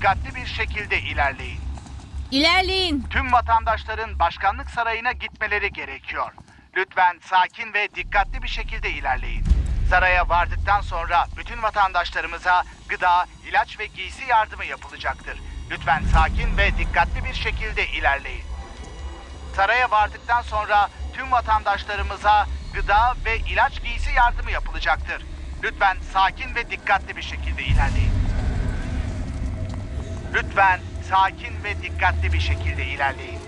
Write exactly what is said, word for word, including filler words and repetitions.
dikkatli bir şekilde ilerleyin. İlerleyin. Tüm vatandaşların başkanlık sarayına gitmeleri gerekiyor. Lütfen sakin ve dikkatli bir şekilde ilerleyin. Saraya vardıktan sonra bütün vatandaşlarımıza gıda, ilaç ve giysi yardımı yapılacaktır. Lütfen sakin ve dikkatli bir şekilde ilerleyin. Saraya vardıktan sonra tüm vatandaşlarımıza gıda ve ilaç giysi yardımı yapılacaktır. Lütfen sakin ve dikkatli bir şekilde ilerleyin. Lütfen sakin ve dikkatli bir şekilde ilerleyin.